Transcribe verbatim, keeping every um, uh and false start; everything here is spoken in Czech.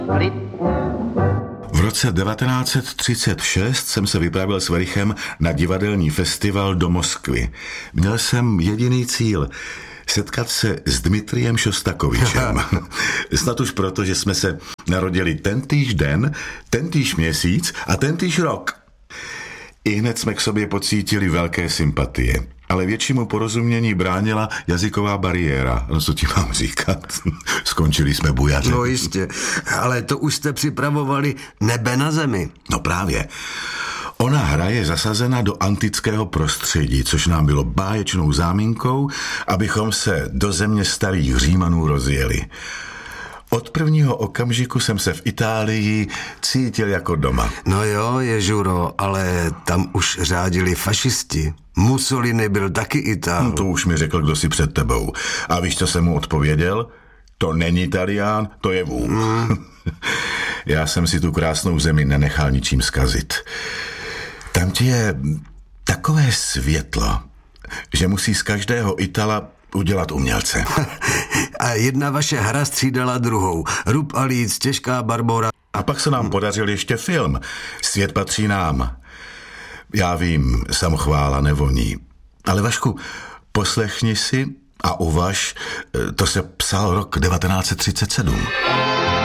V roce devatenáct set třicet šest jsem se vypravil s Verichem na divadelní festival do Moskvy. Měl jsem jediný cíl – setkat se s Dmitrijem Šostakovičem. Snad už proto, že jsme se narodili tentýž den, tentýž měsíc a tentýž rok. I hned jsme k sobě pocítili velké sympatie. Ale většímu porozumění bránila jazyková bariéra. No co ti mám říkat? Skončili jsme bujaře. No jistě, ale to už jste připravovali nebe na zemi. No právě. Ona hra je zasazena do antického prostředí, což nám bylo báječnou záminkou, abychom se do země starých Římanů rozjeli. Od prvního okamžiku jsem se v Itálii cítil jako doma. No jo, Ježuro, ale tam už řádili fašisti. Mussolini byl taky Itál. No to už mi řekl, kdo si před tebou. A víš, co jsem mu odpověděl? To není Italián, to je vůl. Mm. Já jsem si tu krásnou zemi nenechal ničím zkazit. Tam ti je takové světlo, že musí z každého Itala udělat umělce. A jedna vaše hra střídala druhou. Rub a líc, Těžká Barbora. A pak se nám podařil ještě film. Svět patří nám. Já vím, samochvála nevoní. Ale Vašku, poslechni si a uvaž, to se psal rok devatenáct set třicet sedm.